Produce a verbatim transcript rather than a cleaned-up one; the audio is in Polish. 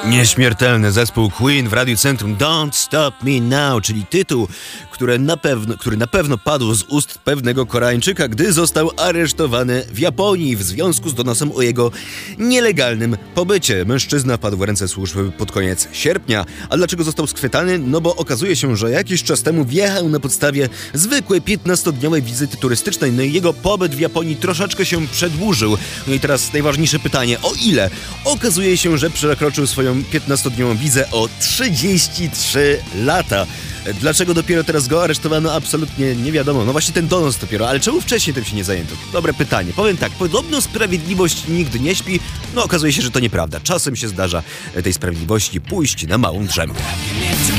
Nieśmiertelny zespół Queen w Radiu Centrum Don't Stop Me Now, czyli tytuł, który na pewno, który na pewno padł z ust pewnego Koreańczyka, gdy został aresztowany w Japonii w związku z donosem o jego nielegalnym pobycie. Mężczyzna padł w ręce służb pod koniec sierpnia. A dlaczego został schwytany? No bo okazuje się, że jakiś czas temu wjechał na podstawie zwykłej piętnastodniowej wizyty turystycznej. No i jego pobyt w Japonii troszeczkę się przedłużył. No i teraz najważniejsze pytanie, o ile? Okazuje się, że przekroczył swoją piętnastodniową wizę o trzydzieści trzy lata. Dlaczego dopiero teraz go aresztowano? Absolutnie nie wiadomo. No właśnie ten donos dopiero, ale czemu wcześniej tym się nie zajęto? Dobre pytanie. Powiem tak, podobno sprawiedliwość nigdy nie śpi. No okazuje się, że to nieprawda. Czasem się zdarza tej sprawiedliwości pójść na małą drzemkę.